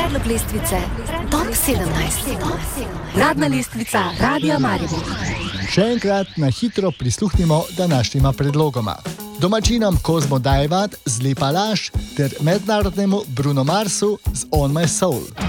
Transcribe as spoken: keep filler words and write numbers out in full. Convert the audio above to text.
Predlog lestvice Top sedemnajst. Uradna lestvica Radia Maribor. Še enkrat na hitro prisluhnimo današnjima predlogoma. Domačinom Kozmo Dajvat z Lepa laž ter mednarodnemu Bruno Marsu z On My Soul.